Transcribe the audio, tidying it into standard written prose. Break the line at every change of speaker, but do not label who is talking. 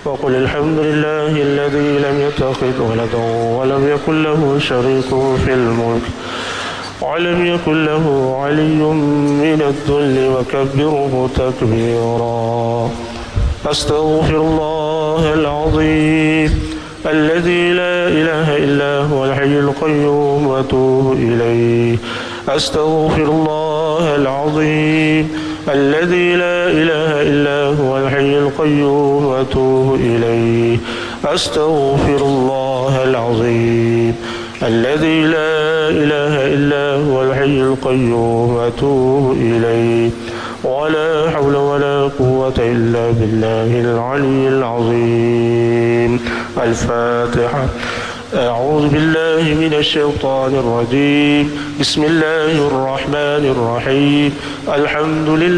وقل الحمد لله الذي لم يتخذ ولدا ولم يكن له شريك في الملك ولم يكن له علي من الذل وكبره تكبيرا. أستغفر الله العظيم الذي لا إله إلا هو الحي القيوم وأتوب إليه. أستغفر الله العظيم الذي لا إله إلا هو الحي القيوم وأتوب إليه. أستغفر الله العظيم الذي لا إله إلا هو الحي القيوم وأتوب إليه. ولا حول ولا قوة إلا بالله العلي العظيم. الفاتحة. أعوذ بالله من الشيطان الرجيم. بسم الله الرحمن الرحيم. الحمد لله